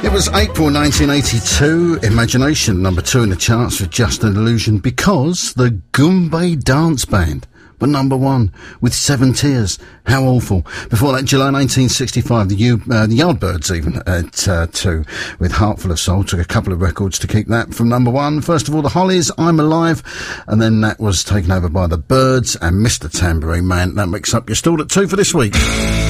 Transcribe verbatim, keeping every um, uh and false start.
It was April nineteen eighty-two, Imagination, number two in the charts for Just an Illusion, because the Goombay Dance Band were number one with Seven Tears. How awful. Before that, July nineteen sixty-five, the, U, uh, the Yardbirds even at uh, two, with Heartful of Soul. Took a couple of records to keep that from number one. First of all, the Hollies, I'm Alive, and then that was taken over by the Byrds and Mister Tambourine Man. That makes up your stall at two for this week.